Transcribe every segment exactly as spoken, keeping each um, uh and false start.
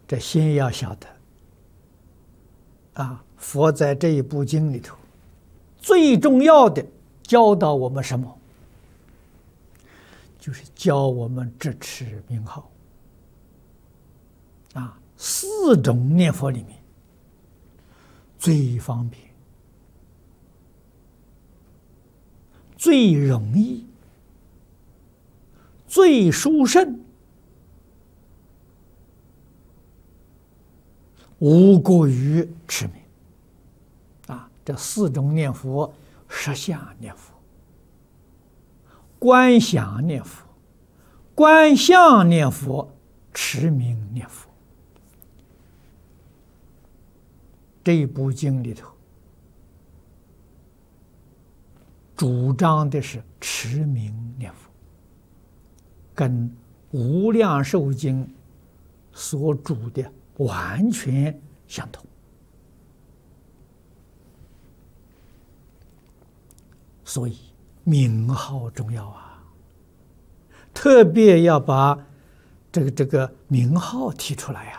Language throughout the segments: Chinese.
这先要晓得啊，佛在这一部经里头，最重要的教导我们什么？就是教我们支持名号。啊，四种念佛里面最方便、最容易、最殊胜，无过于持名。啊，这四种念佛：实相念佛、观想念佛、观相念佛、持名念佛。这一部经里头主张的是持名念佛，跟《无量寿经》所主的完全相同。所以名号重要啊，特别要把这个这个名号提出来呀。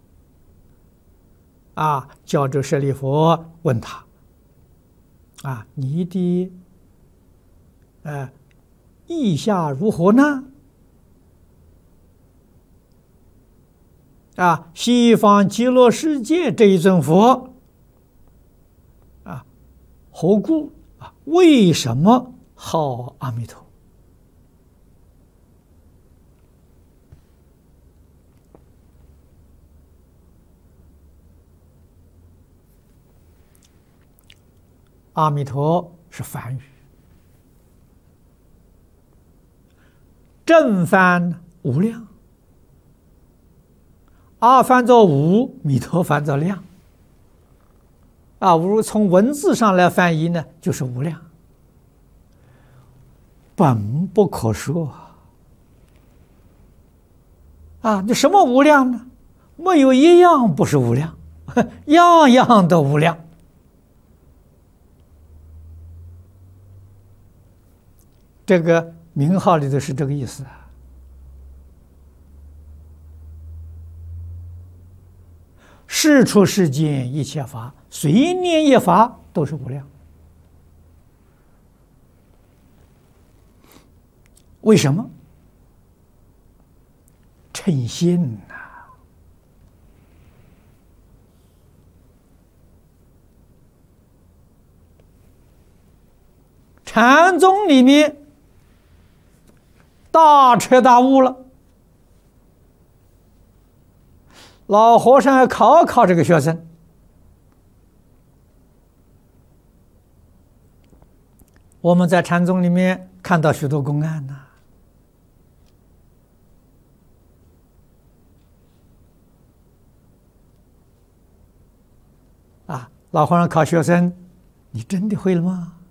啊，叫这舍利弗问他：啊，你的呃意下如何呢？啊，西方极乐世界这一尊佛啊，何故啊？为什么号阿弥陀？阿弥陀是梵语，正翻无量，阿翻作无，弥陀翻作量。啊，如从文字上来翻译呢，就是无量，本不可说。啊，那什么无量呢？没有一样不是无量，样样都无量。这个名号里头是这个意思啊。世出世间一切法，随念一法都是无量。为什么？称心呐、啊！禅宗里面大彻大悟了，老和尚要考考这个学生。我们在禅宗里面看到许多公案呐、啊，啊，老和尚考学生：“你真的会了吗？”